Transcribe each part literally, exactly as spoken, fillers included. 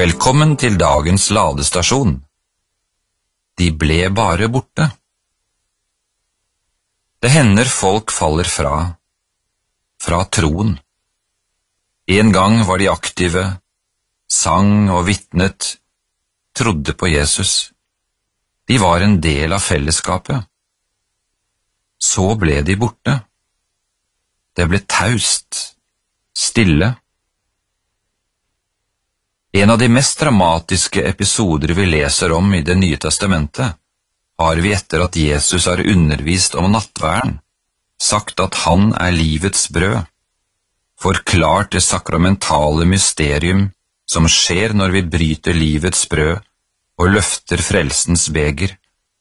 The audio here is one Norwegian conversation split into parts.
Velkommen til dagens ladestasjon. De ble bare borte. Det hender folk faller fra, fra troen. En gang var de aktive, sang og vitnet, trodde på Jesus. De var en del av fellesskapet. Så ble de borte. Det ble taust, stille. En av de mest dramatiske episoder vi leser om i Det nye testamentet, har vi etter at Jesus har undervist om nattverden, sagt at han er livets brød, forklart det sakramentale mysterium som skjer når vi bryter livets brød og løfter frelsens beger.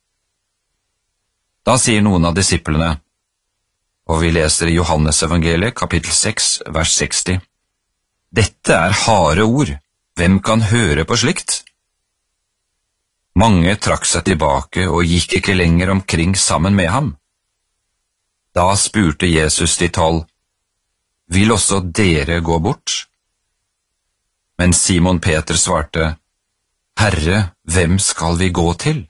Da sier noen av disiplene, og vi leser i Johannes evangeliet, kapittel seks, vers seksti, «Dette er harde ord. Hvem kan høre på slikt?» Mange trakk seg tilbake og gikk ikke lenger omkring sammen med ham. Da spurte Jesus de tolv, «Vil også dere gå bort?» Men Simon Peter svarte, «Herre, hvem skal vi gå til?»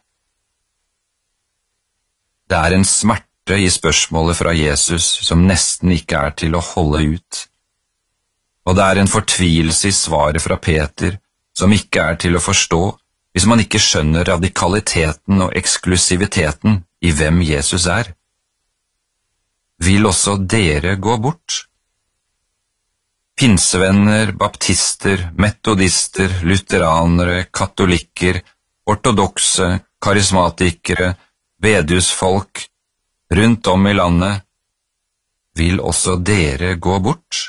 Det er en smerte i spørsmålet fra Jesus som nesten ikke er til å holde ut. Og det er en fortvilelse i svaret fra Peter som ikke er til å forstå hvis man ikke skjønner radikaliteten og eksklusiviteten i hvem Jesus er. Vil også dere gå bort? Pinsevenner, baptister, metodister, lutheranere, katolikker, ortodokse, karismatikere, bedehusfolk, rundt om i landet, vil også dere gå bort?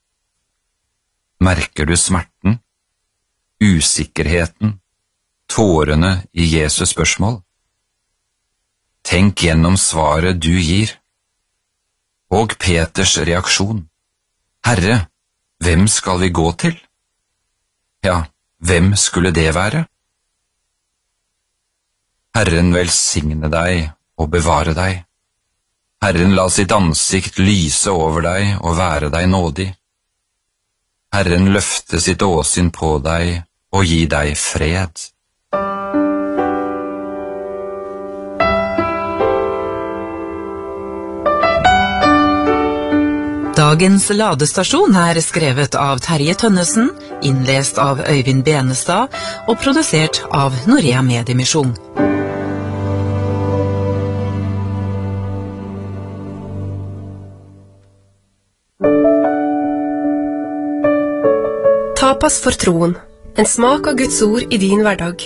Merker du smerten, usikkerheten, tårene i Jesus spørsmål? Tenk gjennom svaret du gir. Og Peters reaksjon. Herre, hvem skal vi gå til? Ja, hvem skulle det være? Herren velsigne deg og bevare deg. Herren la sitt ansikt lyse over deg og være deg nådig. Herren løfte sitt åsyn på deg og gi deg fred. Dagens ladestasjon er skrevet av Terje Tønnesen, innlest av Øyvind Benestad og produsert av Norea Mediemisjon. Tapas for troen, en smak av Guds ord i din hverdag.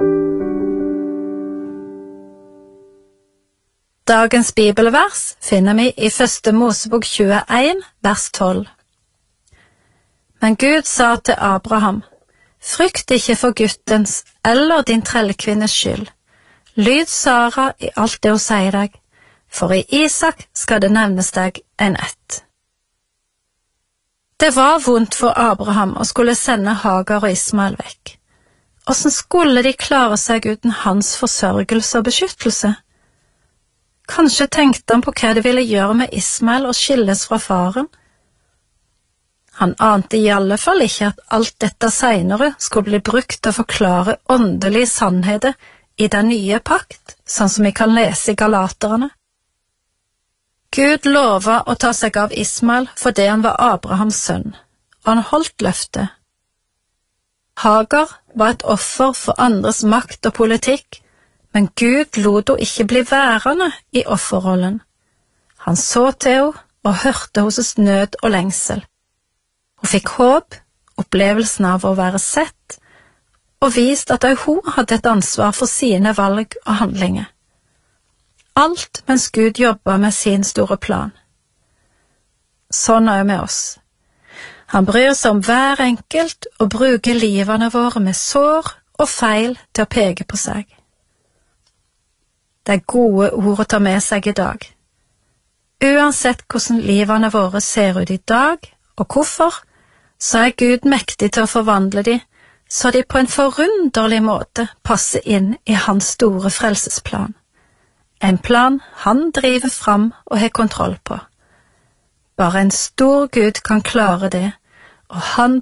Dagens bibelvers finner vi i første Mosebok tjueen, vers tolv. Men Gud sa til Abraham, frykt ikke for guttens eller din trellkvinnes skyld. Lyd Sara i alt det hun sier deg, for i Isak skal det nevnes deg en ett. Det var vondt for Abraham å skulle sende Hagar og Ismael vekk. Hvordan skulle de klare seg uten hans forsørgelse og beskyttelse? Kanskje tenkte han på hva det ville gjøre med Ismael å skilles fra faren. Han ante i alle fall ikke at alt dette senere skulle bli brukt til å forklare åndelige sannheter i den nye pakt, sånn som vi kan lese i Galaterne. Gud lovet å ta seg av Ismael fordi han var Abrahams sønn, og han holdt løftet. Hagar var et offer for andres makt og politikk, men Gud lot henne ikke bli værende i offerrollen. Han så til henne og hørte hennes nød og lengsel. Hun fikk håp, opplevelsen av å være sett, og vist at hun hadde et ansvar for sine valg og handlinger. Alt mens Gud jobbet med sin store plan. Sånn er det med oss. Han bryr seg om hver enkelt og bruker livene våre med sår og feil til å peke på seg. Det er gode ord å ta med seg i dag. Uansett hvordan livene våre ser ut i dag, og hvorfor, så er Gud mektig til å forvandle de, så de på en forunderlig måte passer inn i hans store frelsesplan. En plan han driver fram og har kontroll på. Bare en stor Gud kan klare det, og han